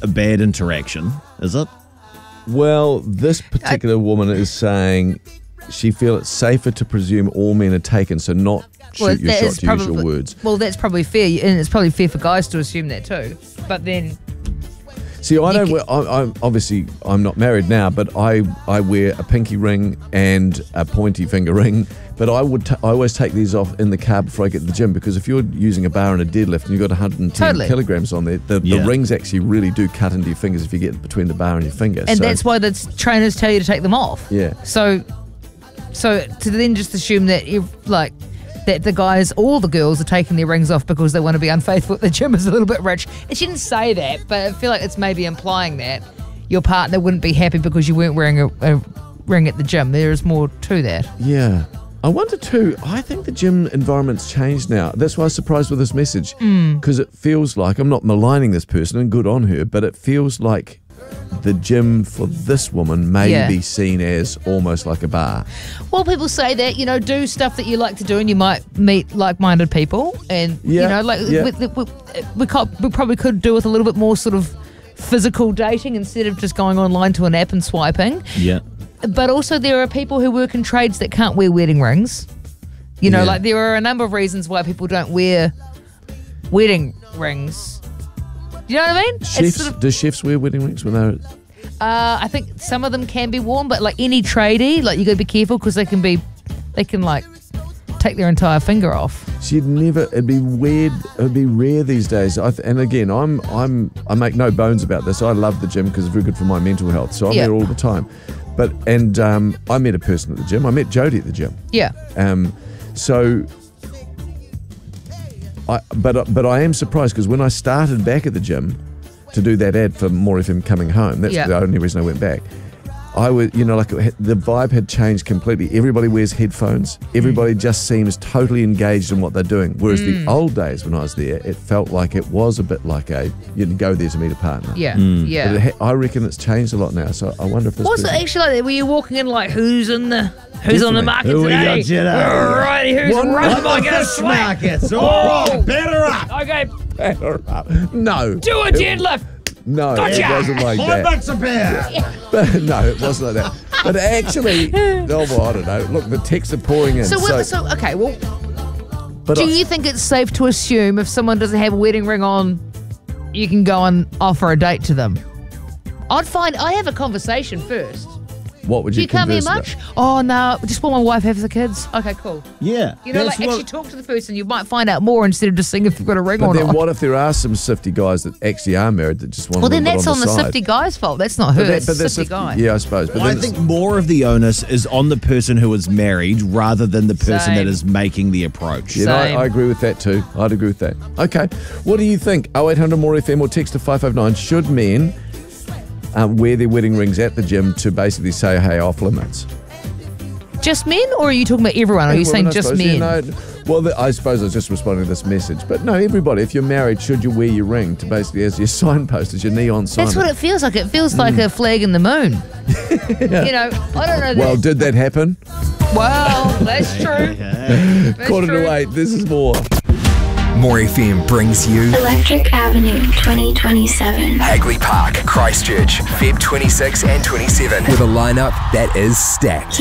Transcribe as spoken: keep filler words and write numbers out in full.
a bad interaction, is it? Well, this particular woman is saying she feels it's safer to presume all men are taken, so not shoot well, your shot, to probably, use your words. Well, that's probably fair, and it's probably fair for guys to assume that too. But then... See, I don't wear, I, I'm obviously, I'm not married now, but I, I wear a pinky ring and a pointy finger ring. But I would t- I always take these off in the car before I get to the gym, because if you're using a bar and a deadlift and you've got one hundred ten totally. kilograms on there, the, Yeah. the rings actually really do cut into your fingers if you get between the bar and your finger. And so, that's why the trainers tell you to take them off. Yeah. So, so to then just assume that if like that the guys, all the girls are taking their rings off because they want to be unfaithful at the gym is a little bit rich. And she didn't say that, but I feel like it's maybe implying that your partner wouldn't be happy because you weren't wearing a, a ring at the gym. There is more to that. Yeah. I wonder too, I think the gym environment's changed now. That's why I was surprised with this message. Because it feels like, I'm not maligning this person and good on her, but it feels like the gym for this woman may Yeah. be seen as almost like a bar. Well, people say that, you know, do stuff that you like to do and you might meet like-minded people. And, you Yeah, know, like yeah. we, we, we, co- we probably could do with a little bit more sort of physical dating instead of just going online to an app and swiping. Yeah. But also there are people who work in trades that can't wear wedding rings. You know, Yeah. like there are a number of reasons why people don't wear wedding rings. You know what I mean? It's Chefs, sort of- do chefs wear wedding rings when they're... Uh, I think some of them can be worn, but like any tradie, like you got to be careful because they can be, they can like take their entire finger off. So you'd never. It'd be weird. It'd be rare these days. I th- and again, I'm. I'm. I make no bones about this. I love the gym because it's very good for my mental health. So I'm Yeah. there all the time. But and um, I met a person at the gym. I met Jodie at the gym. Yeah. Um, so. I but but I am surprised because when I started back at the gym to do that ad for More F M Coming Home, that's Yeah. the only reason I went back. I would, you know, like the vibe had changed completely. Everybody wears headphones. Everybody just seems totally engaged in what they're doing. Whereas the old days when I was there, it felt like it was a bit like a, you'd go there to meet a partner. Yeah. But it Yeah. ha- I reckon it's changed a lot now. So I wonder if this Was it person- actually like that? Were you walking in like, who's in the, who's on the Definitely. market Who we today? got today? All righty, who's One running of like the a fish swag? markets. Oh, better up. Okay, No. do a deadlift. No, Gotcha. it wasn't like Five that. bucks a pair. No, it wasn't like that. But actually, oh, well, I don't know. Look, the texts are pouring in. So, So, what, so okay, well, but do I- you think it's safe to assume if someone doesn't have a wedding ring on, you can go and offer a date to them? I'd find, I have a conversation first. what would Do you you come here converse much? Oh, no, just while my wife has the kids. Okay, cool. Yeah. You know, that's like what- actually talk to the person. You might find out more instead of just seeing if you've got a ring But or then not. what if there are some sifty guys that actually are married that just want Well, a then little that's bit on the side? sifty guy's fault. That's not her. But that- It's but the that's sifty if- guy. Yeah, I suppose. But I then think it's- more of the onus is on the person who is married rather than the person Same. that is making the approach. Yeah, no, I, Same. I agree with that too. I'd agree with that. Okay. What do you think? oh eight hundred more F M or text to five five nine. Should men um, wear their wedding rings at the gym to basically say, hey, off limits? Just men, or are you talking about everyone? Or are you And saying women, I just suppose. men? Yeah, no, well, the, I suppose I was just responding to this message. But no, everybody, if you're married, should you wear your ring to basically as your signpost, as your neon sign? That's what it feels like. It feels like a flag in the moon. You know, I don't know. Well, that. did that happen? Well, that's true. That's Quarter true. to eight. This is more. More F M brings you Electric Avenue twenty twenty-seven. Hagley Park, Christchurch, February twenty-sixth and twenty-seventh, with a lineup that is stacked.